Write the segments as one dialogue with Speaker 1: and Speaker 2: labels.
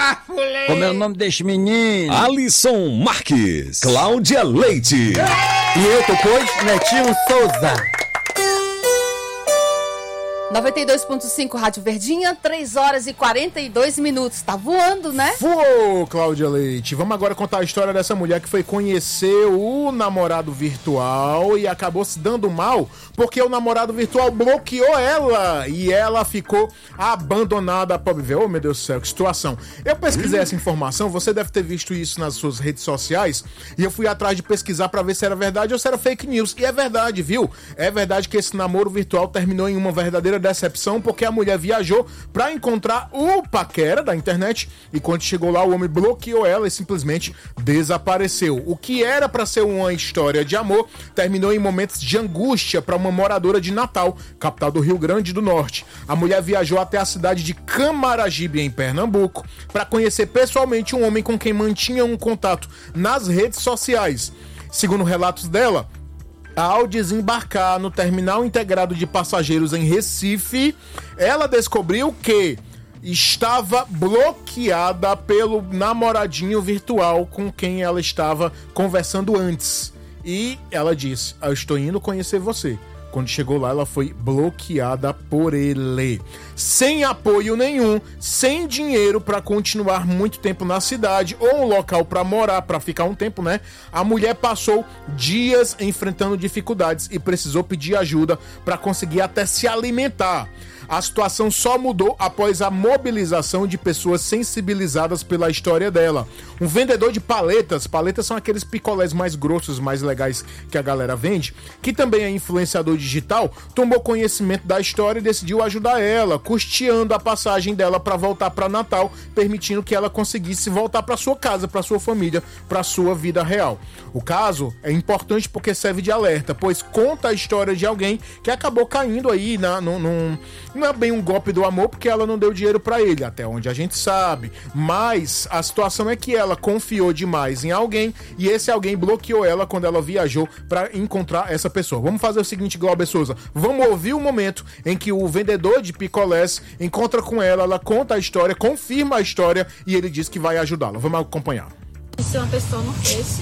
Speaker 1: Como é o nome deste menino?
Speaker 2: Alisson Marques, Cláudia Leite.
Speaker 3: E eu, Tocões, Netinho Souza.
Speaker 4: 92.5 Rádio Verdinha, 3 horas e 42 minutos. Tá voando, né?
Speaker 5: Voou, Cláudia Leite. Vamos agora contar a história dessa mulher que foi conhecer o namorado virtual e acabou se dando mal porque o namorado virtual bloqueou ela e ela ficou abandonada. Pobre ver, oh meu Deus do céu, que situação. Eu pesquisei essa informação, você deve ter visto isso nas suas redes sociais e eu fui atrás de pesquisar pra ver se era verdade ou se era fake news. E é verdade, viu? É verdade que esse namoro virtual terminou em uma verdadeira decepção porque a mulher viajou pra encontrar o paquera da internet e quando chegou lá o homem bloqueou ela e simplesmente desapareceu. O que era pra ser uma história de amor terminou em momentos de angústia pra uma moradora de Natal, capital do Rio Grande do Norte. A mulher viajou até a cidade de Camaragibe, em Pernambuco, pra conhecer pessoalmente um homem com quem mantinha um contato nas redes sociais. Segundo relatos dela, ao desembarcar no terminal integrado de passageiros em Recife, ela descobriu que estava bloqueada pelo namoradinho virtual com quem ela estava conversando antes. E ela disse, eu estou indo conhecer você. Quando chegou lá, ela foi bloqueada por ele. Sem apoio nenhum, sem dinheiro para continuar muito tempo na cidade ou um local para morar, para ficar um tempo, né? A mulher passou dias enfrentando dificuldades e precisou pedir ajuda para conseguir até se alimentar. A situação só mudou após a mobilização de pessoas sensibilizadas pela história dela. Um vendedor de paletas são aqueles picolés mais grossos, mais legais que a galera vende, que também é influenciador digital, tomou conhecimento da história e decidiu ajudar ela, custeando a passagem dela para voltar para Natal, permitindo que ela conseguisse voltar para sua casa, para sua família, para sua vida real. O caso é importante porque serve de alerta, pois conta a história de alguém que acabou caindo aí não é bem um golpe do amor, porque ela não deu dinheiro pra ele, até onde a gente sabe. Mas a situação é que ela confiou demais em alguém e esse alguém bloqueou ela quando ela viajou pra encontrar essa pessoa. Vamos fazer o seguinte, Glauber Souza. Vamos ouvir o momento em que o vendedor de picolés encontra com ela, ela conta a história, confirma a história e ele diz que vai ajudá-la. Vamos acompanhar.
Speaker 6: Conheci uma pessoa no Face,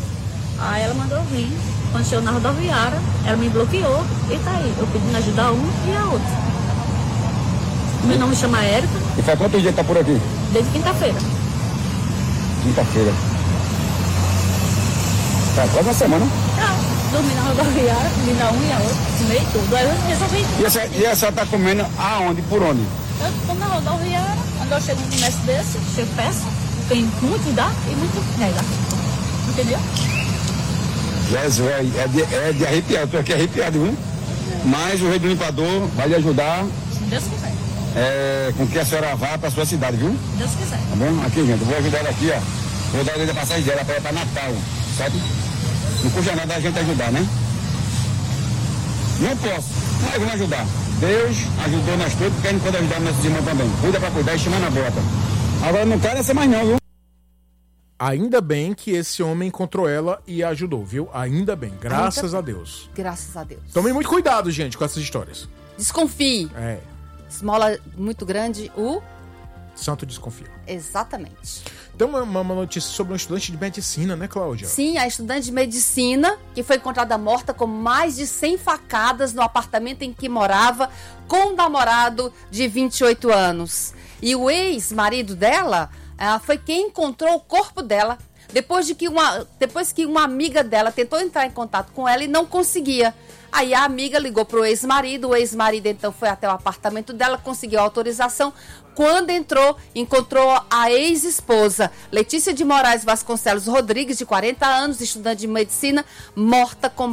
Speaker 6: aí ela mandou vir. Quando chegou na rodoviária, ela me bloqueou e tá aí. Eu pedindo ajuda a um e a outro. Meu nome chama Érica.
Speaker 1: E faz quantos dias que tá por aqui?
Speaker 6: Desde quinta-feira.
Speaker 1: Quinta-feira. Tá quase uma semana.
Speaker 6: Tá, dormi na rodoviária, pedindo a um e a outro, meio tudo. Aí eu resolvi.
Speaker 1: E a senhora tá comendo aonde? Por onde?
Speaker 6: Eu tô na rodoviária, quando eu chego num comércio desse, chego peça, tem muito dá e muito nega. Entendeu?
Speaker 1: Jesus, é de arrepiar, eu tô aqui arrepiado, viu? Mas o rei do limpador vai lhe ajudar.
Speaker 6: Se Deus quiser.
Speaker 1: Com que a senhora vá pra sua cidade, viu?
Speaker 6: Se Deus quiser.
Speaker 1: Tá bom? Aqui, gente, eu vou ajudar ela aqui, ó. Vou dar a passagem dela pra ir pra Natal, sabe? Não custa nada a gente ajudar, né? Não posso, mas vamos ajudar. Deus ajudou nós todos, porque a gente pode ajudar nossos irmãos também. Cuida pra cuidar e chama na bota. Agora não quero ser mais não, viu?
Speaker 5: Ainda bem que esse homem encontrou ela e a ajudou, viu? Ainda bem, graças a Deus.
Speaker 4: Graças a Deus.
Speaker 5: Tomem muito cuidado, gente, com essas histórias.
Speaker 4: Desconfie. Esmola muito grande,
Speaker 5: santo desconfia.
Speaker 4: Exatamente.
Speaker 5: Tem uma notícia sobre um estudante de medicina, né, Cláudia?
Speaker 4: Sim, a estudante de medicina que foi encontrada morta com mais de 100 facadas no apartamento em que morava com um namorado de 28 anos. E o ex-marido dela foi quem encontrou o corpo dela depois que uma amiga dela tentou entrar em contato com ela e não conseguia. Aí a amiga ligou pro ex-marido, o ex-marido então foi até o apartamento dela, conseguiu a autorização. Quando entrou, encontrou a ex-esposa, Letícia de Moraes Vasconcelos Rodrigues, de 40 anos, estudante de medicina, morta com